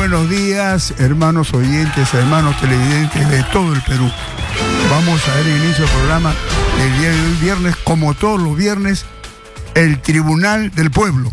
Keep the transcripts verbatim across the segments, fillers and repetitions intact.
buenos días, hermanos oyentes, hermanos televidentes de todo el Perú. Vamos a ver el inicio del programa el día de hoy, viernes, como todos los viernes, el Tribunal del Pueblo.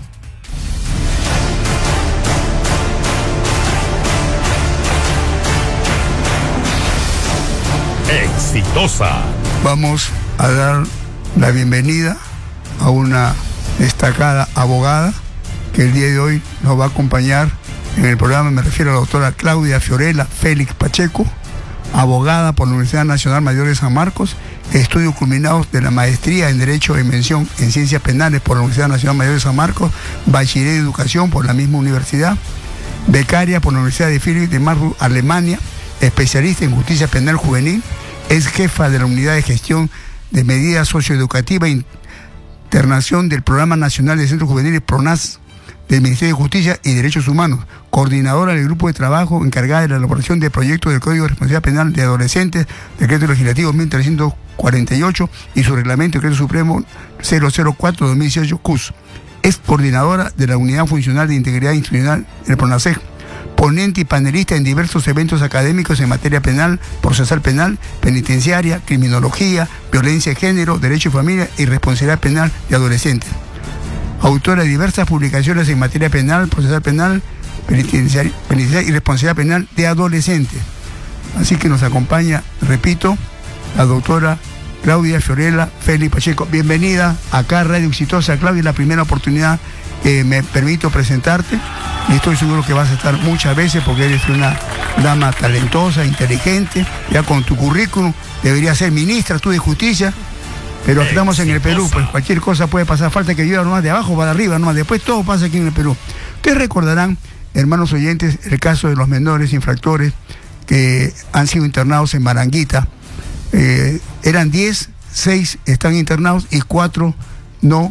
Exitosa. Vamos a dar la bienvenida a una destacada abogada que el día de hoy nos va a acompañar en el programa. Me refiero a la doctora Claudia Fiorella Félix Pacheco, abogada por la Universidad Nacional Mayor de San Marcos, estudios culminados de la maestría en Derecho e Mención en Ciencias Penales por la Universidad Nacional Mayor de San Marcos, bachiller de Educación por la misma universidad, becaria por la Universidad de Philipp de Marburg, Alemania, especialista en Justicia Penal Juvenil, es jefa de la Unidad de Gestión de Medidas Socioeducativas e Internación del Programa Nacional de Centros Juveniles PRONAS del Ministerio de Justicia y Derechos Humanos, coordinadora del grupo de trabajo encargada de la elaboración de proyectos del Código de Responsabilidad Penal de Adolescentes, Decreto Legislativo mil trescientos cuarenta y ocho y su Reglamento Decreto Supremo cero cero cuatro guión dos mil dieciocho C U S. Es coordinadora de la Unidad Funcional de Integridad Institucional del PRONASEG, ponente y panelista en diversos eventos académicos en materia penal, procesal penal, penitenciaria, criminología, violencia de género, derecho y familia y responsabilidad penal de adolescentes. Autora de diversas publicaciones en materia penal, procesal penal, penitenciaria, penitenciaria y responsabilidad penal de adolescentes. Así que nos acompaña, repito, la doctora Claudia Fiorella Félix Pacheco. Bienvenida acá a Radio Exitosa. Claudia, es la primera oportunidad que me permito presentarte y estoy seguro que vas a estar muchas veces porque eres una dama talentosa, inteligente, ya con tu currículum deberías ser ministra tú de Justicia. Pero aquí estamos en el Perú, pues cualquier cosa puede pasar, falta que llueva nomás de abajo para arriba, nomás después todo pasa aquí en el Perú. Ustedes recordarán, hermanos oyentes, el caso de los menores infractores que han sido internados en Maranguita. Eh, eran diez, seis están internados y cuatro no.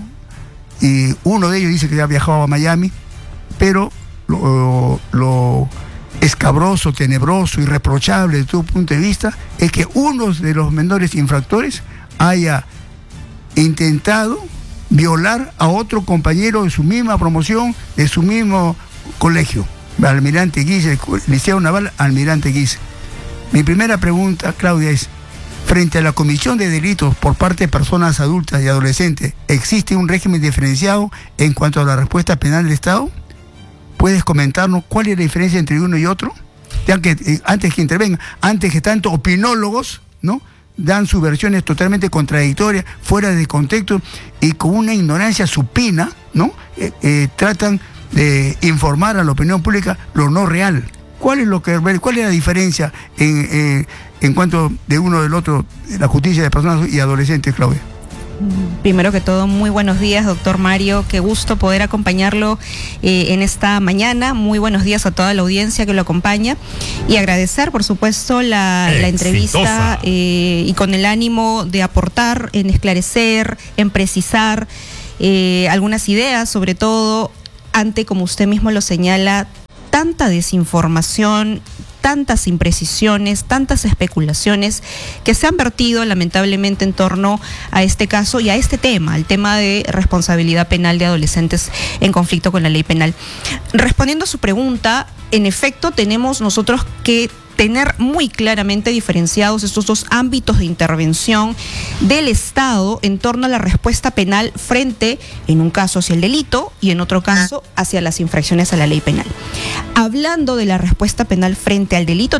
Y uno de ellos dice que ya viajaba a Miami, pero lo, lo escabroso, tenebroso, irreprochable desde tu punto de vista es que uno de los menores infractores haya intentado violar a otro compañero de su misma promoción, de su mismo colegio, Almirante Guise, Liceo Naval Almirante Guise. Mi primera pregunta, Claudia, es: frente a la comisión de delitos por parte de personas adultas y adolescentes, ¿existe un régimen diferenciado en cuanto a la respuesta penal del Estado? ¿Puedes comentarnos cuál es la diferencia entre uno y otro? Ya que eh, antes que intervengan, antes que tanto opinólogos, ¿no?, dan sus versiones totalmente contradictorias, fuera de contexto y con una ignorancia supina, ¿no? Eh, eh, tratan de informar a la opinión pública lo no real. ¿Cuál es lo que cuál es la diferencia en, eh, en cuanto de uno del otro, de la justicia de personas y adolescentes, Claudia? Primero que todo, muy buenos días, doctor Mario. Qué gusto poder acompañarlo eh, en esta mañana. Muy buenos días a toda la audiencia que lo acompaña. Y agradecer, por supuesto, la, la entrevista eh, y con el ánimo de aportar, en esclarecer, en precisar eh, algunas ideas, sobre todo ante, como usted mismo lo señala, tanta desinformación, tantas imprecisiones, tantas especulaciones que se han vertido lamentablemente en torno a este caso y a este tema, el tema de responsabilidad penal de adolescentes en conflicto con la ley penal. Respondiendo a su pregunta, en efecto tenemos nosotros que tener muy claramente diferenciados estos dos ámbitos de intervención del Estado en torno a la respuesta penal frente, en un caso, hacia el delito y en otro caso hacia las infracciones a la ley penal. Hablando de la respuesta penal frente al delito,